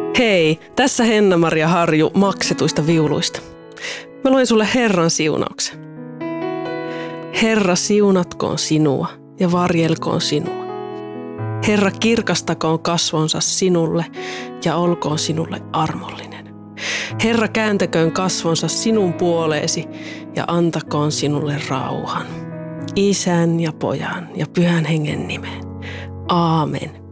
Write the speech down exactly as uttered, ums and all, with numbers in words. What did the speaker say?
Hei, tässä Henna-Maria Harju maksetuista viuluista. Mä luen sulle Herran siunauksen. Herra siunatkoon sinua ja varjelkoon sinua. Herra kirkastakoon kasvonsa sinulle ja olkoon sinulle armollinen. Herra kääntäköön kasvonsa sinun puoleesi ja antakoon sinulle rauhan. Isän ja Pojan ja Pyhän Hengen nimeen. Aamen.